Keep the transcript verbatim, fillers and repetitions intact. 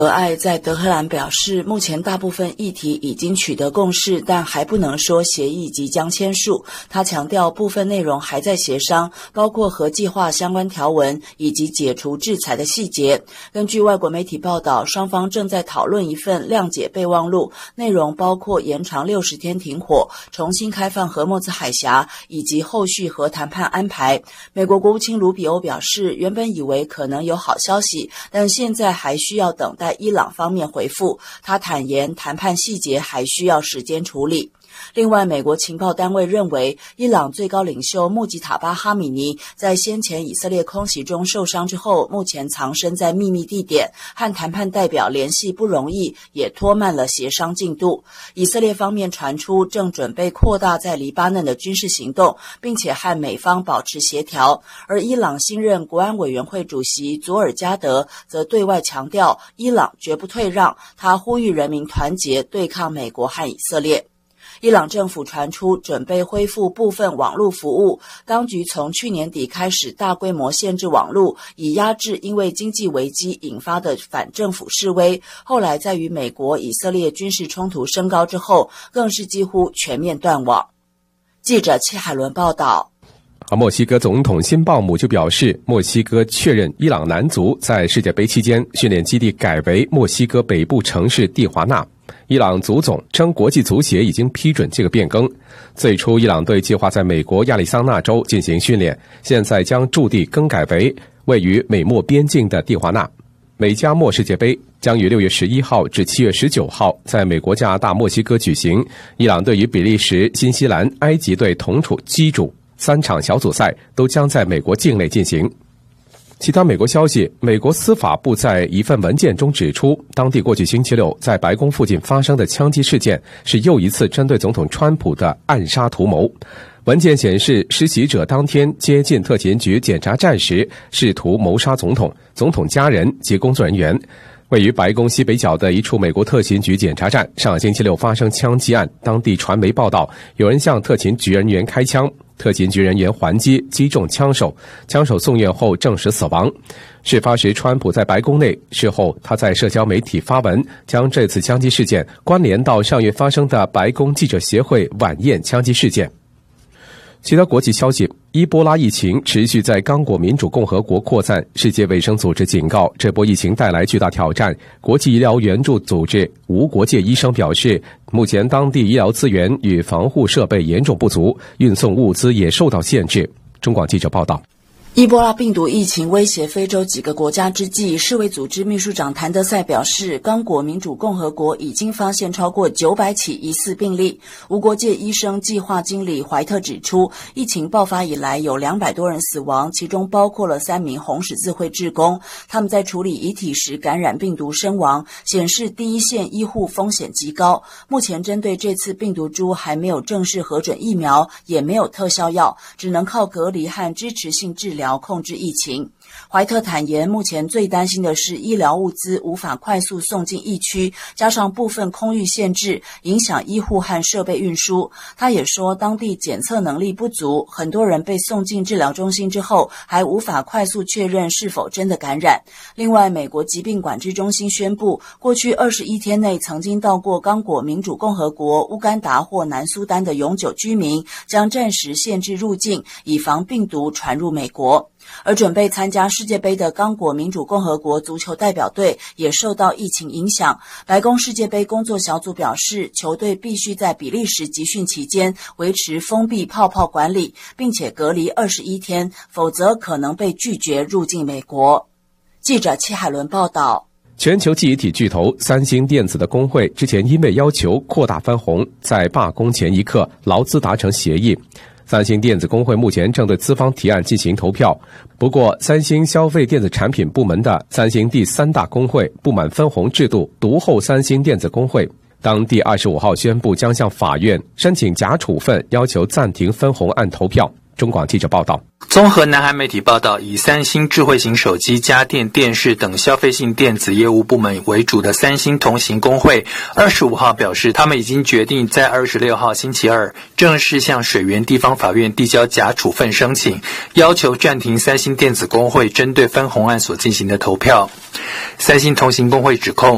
俄亥在德黑兰表示，目前大部分议题已经取得共识，但还不能说协议即将签署。他强调，部分内容还在协商，包括核计划相关条文以及解除制裁的细节。根据外国媒体报道，双方正在讨论一份谅解备忘录，内容包括延长六十天停火、重新开放荷默兹海峡以及后续核谈判安排。美国国务卿卢比欧表示，原本以为可能有好消息，但现在还需要等待伊朗方面回复。他坦言，谈判细节还需要时间处理。另外，美国情报单位认为，伊朗最高领袖穆吉塔巴·哈米尼在先前以色列空袭中受伤之后，目前藏身在秘密地点，和谈判代表联系不容易，也拖慢了协商进度。以色列方面传出正准备扩大在黎巴嫩的军事行动，并且和美方保持协调。而伊朗新任国安委员会主席佐尔加德则对外强调，伊朗绝不退让，他呼吁人民团结对抗美国和以色列。伊朗政府传出准备恢复部分网络服务，当局从去年底开始大规模限制网络，以压制因为经济危机引发的反政府示威。后来在与美国、以色列军事冲突升高之后，更是几乎全面断网。记者戚海伦报道。 而墨西哥总统辛鲍姆就表示，墨西哥确认伊朗男足在世界杯期间训练基地改为墨西哥北部城市蒂华纳。伊朗足总称，国际足协已经批准这个变更。最初，伊朗队计划在美国亚利桑那州进行训练，现在将驻地更改为位于美墨边境的蒂华纳。美加墨世界杯将于六月十一号至七月十九号在美国、加拿大、墨西哥举行。伊朗队与比利时、新西兰、埃及队同处机组，三场小组赛都将在美国境内进行。其他美国消息，美国司法部在一份文件中指出，当地过去星期六在白宫附近发生的枪击事件是又一次针对总统川普的暗杀图谋。文件显示，施袭者当天接近特勤局检查站时，试图谋杀总统、总统家人及工作人员。位于白宫西北角的一处美国特勤局检查站上星期六发生枪击案，当地传媒报道有人向特勤局人员开枪，特勤局人员还击，击中枪手，枪手送院后证实死亡。事发时，川普在白宫内，事后他在社交媒体发文，将这次枪击事件关联到上月发生的白宫记者协会晚宴枪击事件。其他国际消息，伊波拉疫情持续在刚果民主共和国扩散，世界卫生组织警告，这波疫情带来巨大挑战。国际医疗援助组织无国界医生表示，目前当地医疗资源与防护设备严重不足，运送物资也受到限制。中广记者报道。 伊波拉病毒疫情威胁非洲几个国家之际，世卫组织秘书长谭德赛表示，刚果民主共和国已经发现超过九百起疑似病例。无国界医生计划经理怀特指出，疫情爆发以来有两百多人死亡，其中包括了三名红十字会志工，他们在处理遗体时感染病毒身亡，显示第一线医护风险极高。目前针对这次病毒株还没有正式核准疫苗，也没有特效药，只能靠隔离和支持性治疗控制疫情。怀特坦言，目前最担心的是医疗物资无法快速送进疫区，加上部分空域限制，影响医护和设备运输。他也说，当地检测能力不足，很多人被送进治疗中心之后，还无法快速确认是否真的感染。另外，美国疾病管制中心宣布，过去二十一天内曾经到过刚果民主共和国、乌干达或南苏丹的永久居民将暂时限制入境，以防病毒传入美国。而准备参加世界杯的刚果民主共和国足球代表队也受到疫情影响。白宫世界杯工作小组表示，球队必须在比利时集训期间维持封闭泡泡管理，并且隔离二十一天，否则可能被拒绝入境美国。记者戚海伦报道。 全球记忆体巨头三星电子的工会之前因为要求扩大分红，在罢工前一刻劳资达成协议。三星电子工会目前正对资方提案进行投票，不过三星消费电子产品部门的三星第三大工会不满分红制度，独后三星电子工会。当地二十五号宣布将向法院申请假处分，要求暂停分红案投票。中广记者报道。 综合南韩媒体报道，以三星智慧型手机、家电、电视等消费性电子业务部门为主的三星同行工会二十五号表示，他们已经决定在二十六号星期二正式向水源地方法院递交假处分申请，要求暂停三星电子工会针对分红案所进行的投票。三星同行工会指控